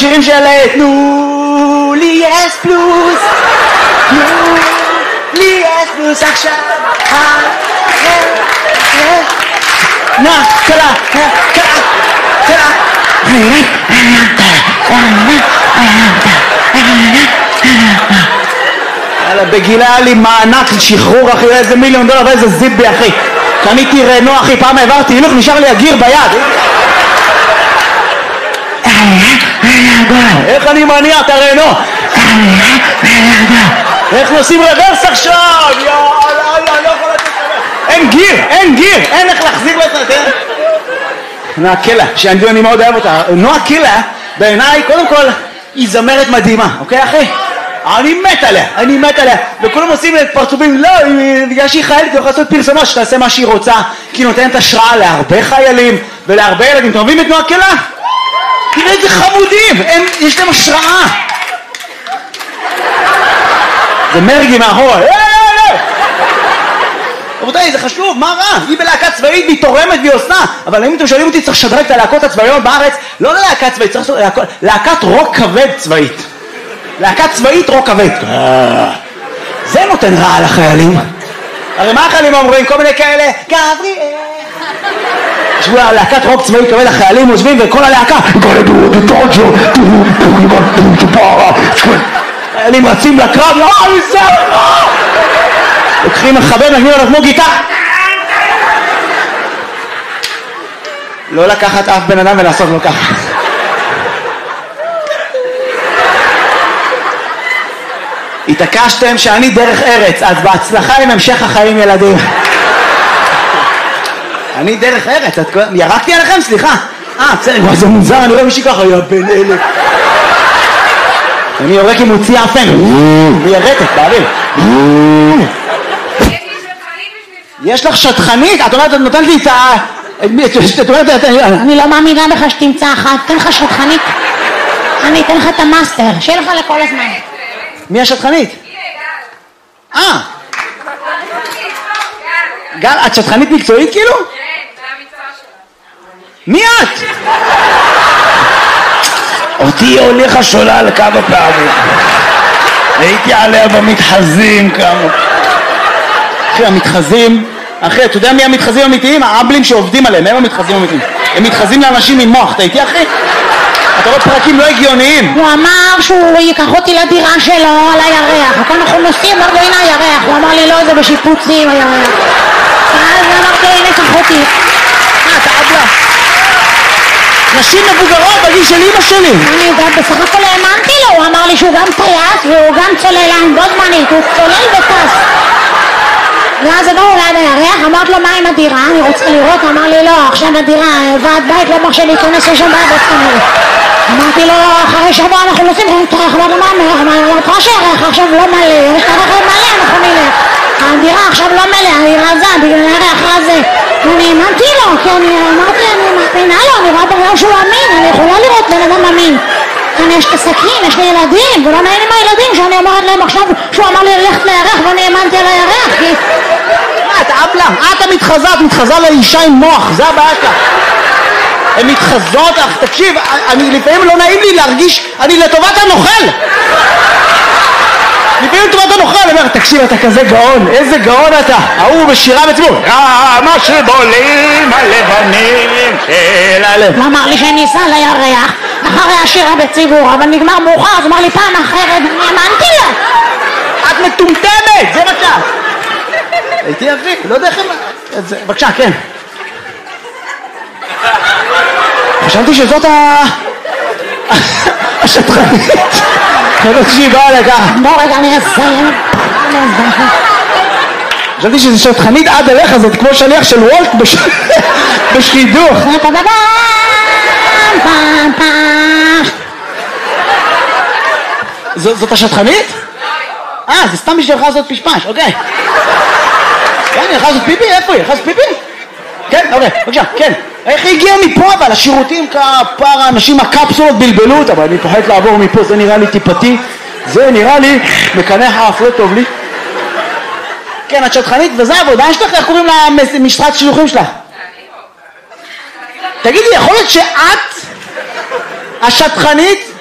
שירים של תנו לי אס פלוס, תנו לי אס פלוס עכשיו. נא, קלה, קלה, קלה. בגילה היה לי מענק שחרור אחי, איזה $1,000,000 ואיזה זיבי אחי. קניתי רנו אחי, פעם העברתי הילוך, נשאר לי הגיר ביד. איך אני מניע את הרנו? איך נוסעים רוורס עכשיו? יאללה, לא יכול לתת לך. אין גיר, אין גיר, אין איך להחזיר לזה. נועה קילה, שאני מאוד אוהב אותה. נועה קילה בעיניי קודם כל היא זמרת מדהימה, אוקיי אחי? אני מת עליה, אני מת עליה. וכולם עושים את פרצופים, לא, בגלל שהיא חיילת, היא יכולה לעשות פרסומה שתעשה מה שהיא רוצה, כי היא נותנת השראה להרבה חיילים ולהרבה ילדים. אתם אוהבים את נועה קילה? תראה איזה חמודים, יש להם השראה. זה מרגי מאחורה. רבותיי, זה חשוב, מה רע? היא בלהקה צבאית והיא תורמת והיא עושה. אבל אם אתם שואלים אותי, צריך לשדרג את הלהקות הצבאיות בארץ, לא ללהקה צבאית, צריך לעשות להקת רוק כבד צבאית. להקת צבאית רוק כבד. זה נותן רע לחיילים. הרי מה החיילים אומרים? כל מיני כאלה, גבריאל. ישבו להקת רוק צבאית כבד, החיילים יושבים וכל הלהקה חיילים רצים לקרב, לוקחים מחבר, נגנים עליו כמו גיטה. לא לקחת אף בן אדם ולעשות לו ככה. התעקשתם שאני דרך ארץ, אז בהצלחה עם המשך החיים ילדים. אני דרך ארץ, ירקתי עליכם? סליחה. בסדר, זה מוזר, אני רואה מישהי ככה, יא בן אלה. אני יורק עם מוציא אפן, מיירטת, באוויר. יש לך שטחנית? את אומרת, את נותנת לי את ה... אני לא מאמינה בך שתמצא אחת, תן לך שטחנית. אני אתן לך את המאסטר, שיהיה לך לכל הזמן. מי השטחנית? גל, את שטחנית מקצועית כאילו? כן, זה המקצוע שלה. מי את? אותי הוליכה שולל כמה פעמים. הייתי עליה במתחזים כמה. אחי, המתחזים, אחי, אתה יודע מי המתחזים האמיתיים? האבלים שעובדים עליהם, הם המתחזים האמיתיים. הם מתחזים לאנשים עם מוח, אתה איתי אחי? אתה רואה פרקים לא הגיוניים. הוא אמר שהוא ייקח אותי לדירה שלו על הירח. הכל אנחנו נוסעים, אמרנו הנה הירח. הוא אמר לי לא, זה בשיפוצים הירח. אז אמרתי הנה קח אותי. אתה אבלה. נשים מבוגרות בגיל של אמא שלי. אני גם בסך הכל האמנתי לו. הוא אמר לי שהוא גם טייס והוא גם צוללן בו זמנית. הוא צולל וטס. ואז עברנו ליד הירח, אמרת לו מה עם הדירה? אני רוצה לראות, אמר לי לא, עכשיו הדירה, ועד בית לא מרשה להיכנס לשם בעד כנראה. אמרתי לו, אחרי שבוע אנחנו נוסעים, אמרתי לו מה אומר? אמרתי לך שהירח עכשיו לא מלא, יש את הרכב מלא, אנחנו נלך. הדירה עכשיו לא מלא, אני רזה, בגלל הירח רזה. ואני האמנתי לו, כי אני אמרתי, אני מאמינה לו, אני רואה בגלל שהוא אמין, אני יכולה לראות בן אדם אמין. כאן יש את הסכין, יש לי ילדים, ולא נעים עם הילדים שאני אומרת להם עכשיו שהוא אמר לי ללכת לירח ואני האמנתי על הירח, כי... את אבלה, את מתחזה לאישה עם מוח, זה הבעיה שלך. הן מתחזות, תקשיב, לפעמים לא נעים לי להרגיש, אני לטובת הנוכל. לפעמים לטובת הנוכל, אני אומר, תקשיב, אתה כזה גאון, איזה גאון אתה. ההוא בשירה בציבור, מה שבולים הלבנים של הלב. הוא אמר לי שאני אסע לירח אחרי השירה בציבור, אבל נגמר מאוחר, אז אמר לי פעם אחרת, אני האמנתי לו. את מטומטמת, זה מה שאת. הייתי אחי, לא יודע איך הם... בבקשה, כן. חשבתי שזאת השטחנית. חשבתי שהיא באה לכך. בוא רגע, אני אסיים. חשבתי שזו שטחנית עד אליך, זאת כמו שליח של וולט בשידוך. זאת השטחנית? זה סתם בשביל לך לעשות פשפש, אוקיי. כן, היא הלכה לעשות פיפי? איפה היא? הלכה לעשות פיפי? כן, אוקיי, בבקשה, כן. איך היא הגיעה מפה אבל? השירותים כפר האנשים הקפסולות בלבלו אותה, אבל אני פוחד לעבור מפה, זה נראה לי טיפתי. זה נראה לי מקנח האף, לא טוב לי. כן, את שטחנית, וזה העבודה שלך, איך קוראים למשרת שילוחים שלך? תגידי, יכול להיות שאת השטחנית